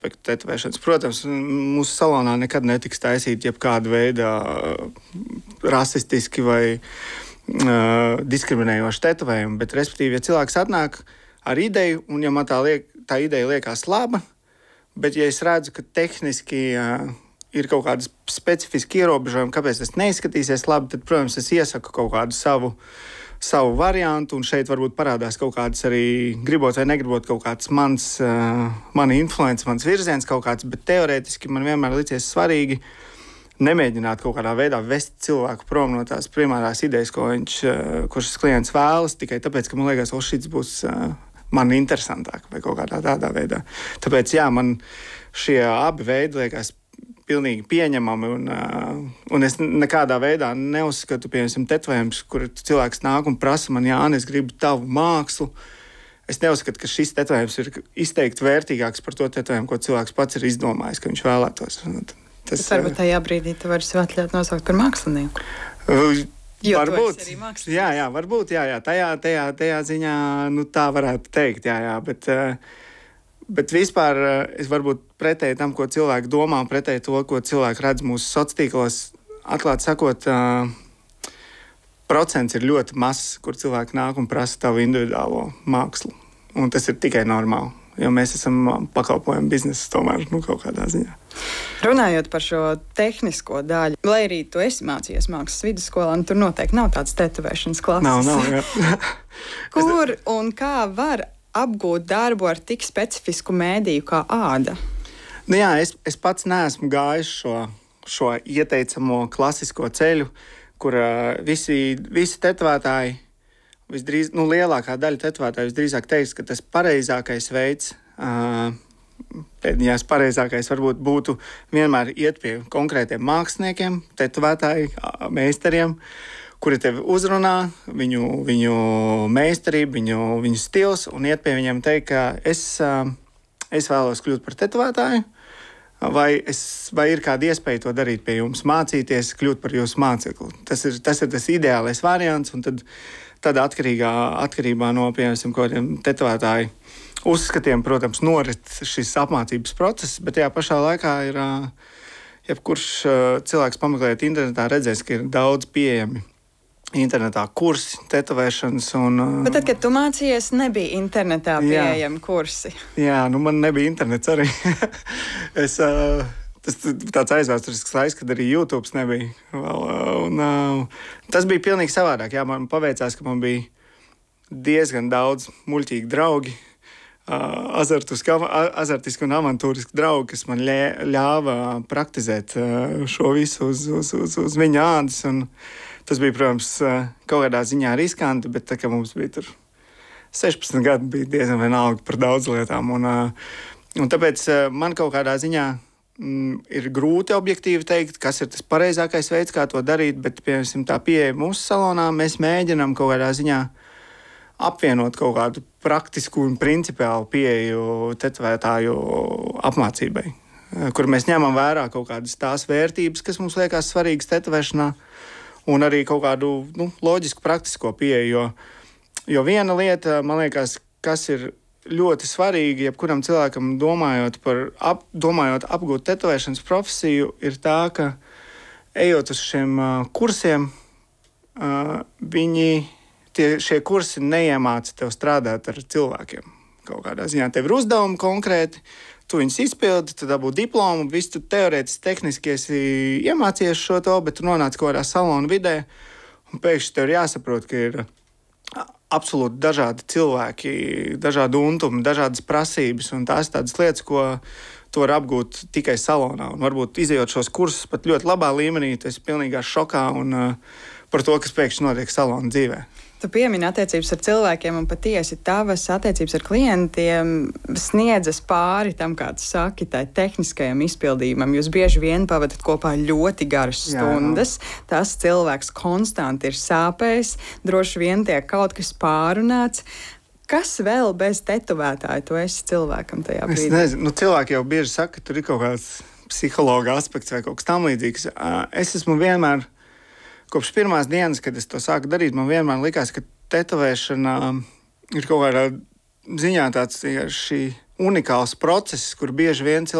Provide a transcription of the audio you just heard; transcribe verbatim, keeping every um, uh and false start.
tetovēšanas. Protams, mūsu salonā nekad netiks taisīt jebkāda veida rasistiski vai uh, diskriminējoši tetovējumi, bet, respektīvi, ja cilvēks atnāk ar ideju, un ja man tā, liek, tā ideja liekas laba, bet ja es redzu, ka tehniski uh, ir kaut kādas specifiski ierobežojumi, kāpēc tas neizskatīsies labi, tad, protams, es iesaku kaut kādu savu savu variantu, un šeit varbūt parādās kaut kāds arī, gribot vai negribot, kaut kāds mans, uh, mani influence, mans virziens kaut kāds, bet teorētiski man vienmēr licies svarīgi nemēģināt kaut kādā veidā vest cilvēku prom no tās primārās idejas, ko viņš, uh, ko šis klients vēlas, tikai tāpēc, ka man liekas, o, šis būs uh, man interesantāk vai kaut kādā tādā veidā. Tāpēc, jā, man šie abi veidi liekas pilnīgi pieņemami, un, uh, un es nekādā veidā neuzskatu, piemēram, tetovējums, kur cilvēks nāk un prasa man, Jāni, es gribu tavu mākslu. Es neuzskatu, ka šis tetovējums ir izteikti vērtīgāks par to tetovējumu, ko cilvēks pats ir izdomājis, ka viņš vēlētos. Tas, tas varbūt tajā brīdī tu vari sev atļaut nosaukt par mākslinieku. Uh, Jo varbūt, tu esi arī mākslinieks. jā, jā, varbūt, jā, jā, tajā, tajā, tajā ziņā, nu tā varētu teikt, jā, jā, bet... Uh, Bet vispār es varbūt pretēji tam, ko cilvēki domā, pretēji to, ko cilvēki redz mūsu sociālos tīklos, atklāti sakot, uh, procents ir ļoti mazs, kur cilvēki nāk un prasa tavu individuālo mākslu. Un tas ir tikai normāli, jo mēs esam pakalpojumu biznesa tomēr, nu, kaut kādā ziņā. Runājot par šo tehnisko daļu, lai arī tu esi mācījies mākslas vidusskolā, un tur noteikti nav tāds tetovēšanas klases. Nav, nav, jā. Kur un kā var apgūt darbu ar tik specifisku mēdīju kā āda? Nu jā, es, es pats neesmu gājis šo, šo ieteicamo klasisko ceļu, kur uh, visi, visi tetovētāji, visdrīz, nu, lielākā daļa tetovētāju visdrīzāk teiks, ka tas pareizākais veids, uh, pēdējās pareizākais varbūt būtu vienmēr iet pie konkrētiem māksliniekiem, tetovētāju meistariem, kuri tevi uzrunā, viņu, viņu meistarību, viņu, viņu stils, un iet pie viņiem teikt, ka es, es vēlos kļūt par tetovētāju, vai, es, vai ir kāda iespēja to darīt pie jums, mācīties, kļūt par jūsu mācekli. Tas ir tas, ir tas ideālais variants, un tad, tad atkarīgā, atkarībā no, piemēram, kādiem tetovētāju uzskatiem, protams, norit šis apmācības process, bet tajā pašā laikā ir, jebkurš cilvēks pameklējot internetā, redzēs, ka ir daudz pieejami internetā kursi, tetovēšanas. Un, Bet tad, kad tu mācījies, nebija internetā pieejami kursi. Jā, nu man nebija internets arī. es, tas tāds aizvēsturisks laiks, kad arī YouTube nebija. Vēl, un, tas bija pilnīgi savādāk. Jā, man paveicās, ka man bija diezgan daudz muļķīgi draugi, azartiski, azartiski un avantūriski draugi, kas man ļāva praktizēt šo visu uz, uz, uz, uz viņa ādas. Un tas bija, protams, kaut kādā ziņā riskanti, bet tā kā mums bija tur sešpadsmit gadi, bija diezgan vienalga par daudz lietām. Un, un tāpēc man kaut kādā ziņā mm, ir grūti objektīvi teikt, kas ir tas pareizākais veids, kā to darīt, bet, piemēram, tā pieeja mūsu salonā, mēs mēģinām kaut kādā ziņā apvienot kaut kādu praktisku un principiālu pieeju tetovētāju apmācībai, kur mēs ņemam vērā kaut kādas tās vērtības, kas mums liekas svarīgas tetovēšanā, un arī kaut kādu nu, loģisku, praktisko pieeju. Jo, jo viena lieta, man liekas, kas ir ļoti svarīga, jebkuram cilvēkam domājot par ap, domājot apgūt tetovēšanas profesiju, ir tā, ka ejot uz šiem uh, kursiem, uh, viņi, tie, šie kursi neiemāca tev strādāt ar cilvēkiem. Kaut kādā ziņā tev ir uzdevumi konkrēti, tu viņus izpildi, tu dabū diplomu, visu tu teorētiski, tehniski esi iemācījies šo to, bet tu nonāc kaut kādā salona vidē, un pēkšņi tev ir jāsaprot, ka ir absolūti dažādi cilvēki, dažādi untumi, dažādas prasības, un tās tādas lietas, ko tu vari apgūt tikai salonā. Un varbūt izejot šos kursus pat ļoti labā līmenī, tu esi pilnīgā šokā un, uh, par to, kas pēkšņi notiek salona dzīvē. Tu piemini attiecības ar cilvēkiem, un patiesi tavas attiecības ar klientiem sniedzas pāri tam, kā tu saki, tai tehniskajam izpildījumam. Jūs bieži vien pavadat kopā ļoti garas stundas. Jā. Tas cilvēks konstanti ir sāpējis, droši vien tiek kaut kas pārunāts. Kas vēl bez tetovētāja tu esi cilvēkam tajā brīdī? Es nezinu, nu, cilvēki jau bieži saka, ka tur ir kaut kāds psihologa aspekts vai kaut kas tam līdzīgs. Es esmu vienmēr kopš pirmās dienas, kad es to sāku darīt, man vienmēr likās, ka tetovēšana ir kaut kādā ziņā tāds šī unikāls process, kur bieži vien cilvēki